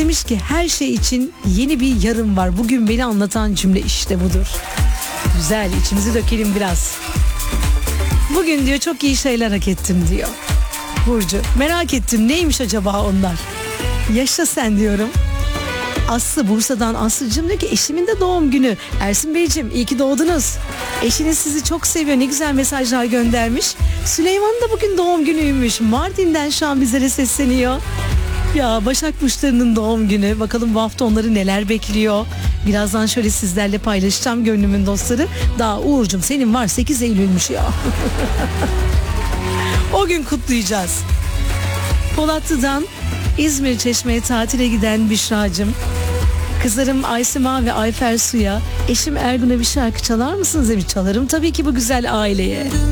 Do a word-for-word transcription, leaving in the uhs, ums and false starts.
demiş ki her şey için yeni bir yarın var. Bugün beni anlatan cümle işte budur. Güzel, içimizi dökelim biraz. Bugün diyor çok iyi şeyler hak ettim diyor. Burcu, merak ettim neymiş acaba onlar? Yaşa sen diyorum. Aslı, Bursa'dan Aslı'cığım diyor ki eşimin de doğum günü. Ersin Beyciğim iyi ki doğdunuz. Eşiniz sizi çok seviyor, ne güzel mesajlar göndermiş. Süleyman'ın da bugün doğum günüymüş. Mardin'den şu an bizlere sesleniyor. Ya Başak Burçları'nın doğum günü. Bakalım bu hafta onları neler bekliyor. Birazdan şöyle sizlerle paylaşacağım gönlümün dostları. Daha Uğur'cum senin var sekiz Eylül'müş ya. O gün kutlayacağız. Polatlı'dan İzmir Çeşme'ye tatile giden Büşra'cığım. Kızlarım Aysima ve Ayfer Su'ya eşim Ergun'a bir şarkı çalar mısınız demiş. Çalarım tabii ki bu güzel aileye.